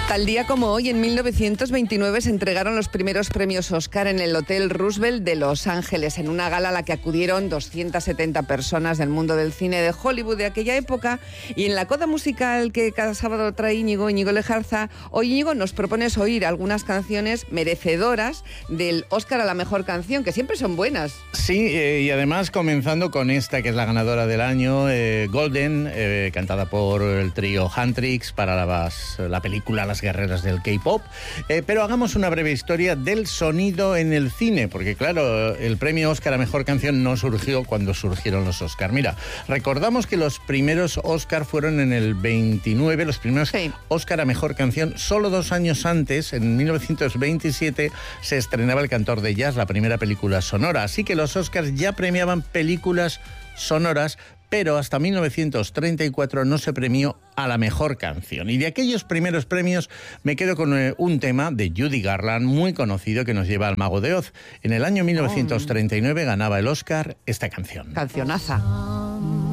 Tal día como hoy, en 1929, se entregaron los primeros premios Oscar en el Hotel Roosevelt de Los Ángeles, en una gala a la que acudieron 270 personas del mundo del cine de Hollywood de aquella época. Y en la coda musical que cada sábado trae Íñigo Lejarza, hoy, Íñigo, nos propones oír algunas canciones merecedoras del Oscar a la mejor canción, que siempre son buenas. Sí, y además comenzando con esta, que es la ganadora del año, Golden, cantada por el trío Huntrix para la película Las guerreras del K-pop. Pero hagamos una breve historia del sonido en el cine, porque claro, el premio Oscar a mejor canción no surgió cuando surgieron los Oscar. Mira, recordamos que los primeros Oscar fueron en el 29, los primeros Oscar a mejor canción. Solo 2 años antes, en 1927, se estrenaba El cantor de jazz, la primera película sonora. Así que los Oscars ya premiaban películas sonoras, pero hasta 1934 no se premió a la mejor canción. Y de aquellos primeros premios me quedo con un tema de Judy Garland muy conocido que nos lleva al Mago de Oz. En el año 1939 ganaba el Oscar esta canción. Cancionaza.